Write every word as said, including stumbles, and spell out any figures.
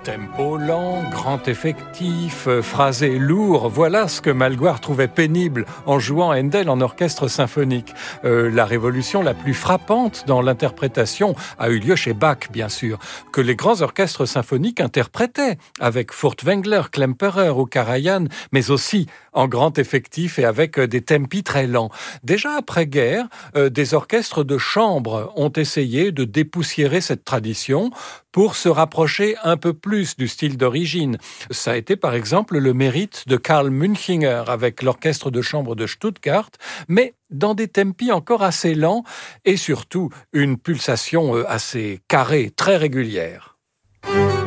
Tempo lent, grand effectif, phrasé lourd, voilà ce que Malgoire trouvait pénible en jouant Handel en orchestre symphonique. Euh, la révolution la plus frappante dans l'interprétation a eu lieu chez Bach, bien sûr, que les grands orchestres symphoniques interprétaient, avec Furtwängler, Klemperer ou Karajan, mais aussi en grand effectif et avec des tempi très lents. Déjà après-guerre, euh, des orchestres de chambre ont essayé de dépoussiérer cette tradition pour se rapprocher un peu plus du style d'origine. Ça a été par exemple le mérite de Karl Münchinger avec l'orchestre de chambre de Stuttgart, mais dans des tempi encore assez lents et surtout une pulsation assez carrée, très régulière.